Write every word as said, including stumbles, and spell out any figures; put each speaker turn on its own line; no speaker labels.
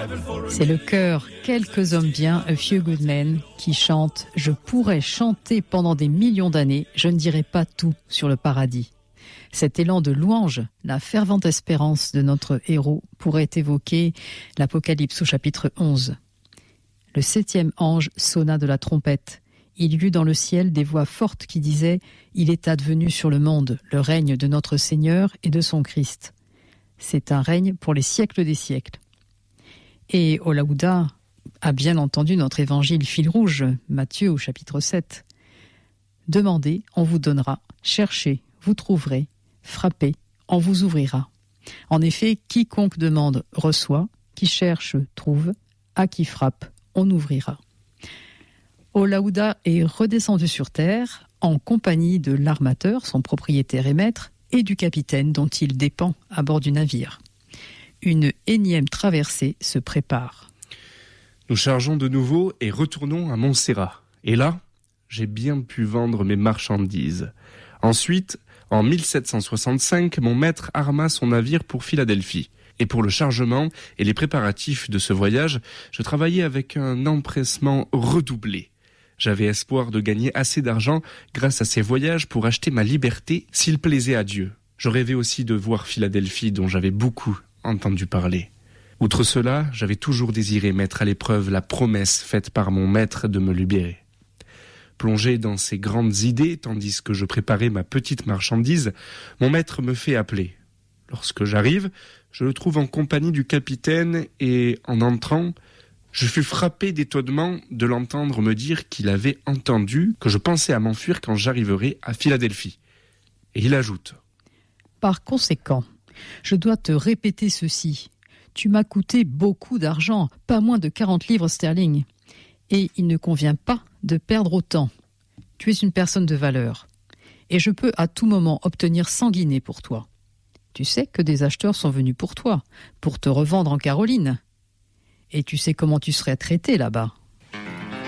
C'est le chœur Quelques hommes bien, A Few Good Men, qui chante « Je pourrais chanter pendant des millions d'années, je ne dirais pas tout sur le paradis ». Cet élan de louange, la fervente espérance de notre héros pourrait évoquer l'Apocalypse au chapitre onze. Le septième ange sonna de la trompette. Il y eut dans le ciel des voix fortes qui disaient « Il est advenu sur le monde le règne de notre Seigneur et de son Christ ». C'est un règne pour les siècles des siècles. Et Olaouda a bien entendu notre évangile fil rouge, Matthieu au chapitre sept. Demandez, on vous donnera. Cherchez, vous trouverez. Frappez, on vous ouvrira. En effet, quiconque demande reçoit, qui cherche trouve, à qui frappe, on ouvrira. Olaouda est redescendu sur terre en compagnie de l'armateur, son propriétaire et maître, et du capitaine dont il dépend à bord du navire. Une énième traversée se prépare.
Nous chargeons de nouveau et retournons à Montserrat. Et là, j'ai bien pu vendre mes marchandises. Ensuite, en mille sept cent soixante-cinq, mon maître arma son navire pour Philadelphie. Et pour le chargement et les préparatifs de ce voyage, je travaillais avec un empressement redoublé. J'avais espoir de gagner assez d'argent grâce à ces voyages pour acheter ma liberté s'il plaisait à Dieu. Je rêvais aussi de voir Philadelphie dont j'avais beaucoup entendu parler. Outre cela, j'avais toujours désiré mettre à l'épreuve la promesse faite par mon maître de me libérer. Plongé dans ces grandes idées, tandis que je préparais ma petite marchandise, mon maître me fait appeler. Lorsque j'arrive, je le trouve en compagnie du capitaine et, en entrant, je fus frappé d'étonnement de l'entendre me dire qu'il avait entendu que je pensais à m'enfuir quand j'arriverai à Philadelphie. Et il ajoute :
Par conséquent, je dois te répéter ceci. Tu m'as coûté beaucoup d'argent, pas moins de quarante livres sterling. Et il ne convient pas de perdre autant. Tu es une personne de valeur. Et je peux à tout moment obtenir cent guinées pour toi. Tu sais que des acheteurs sont venus pour toi, pour te revendre en Caroline. Et tu sais comment tu serais traité là-bas.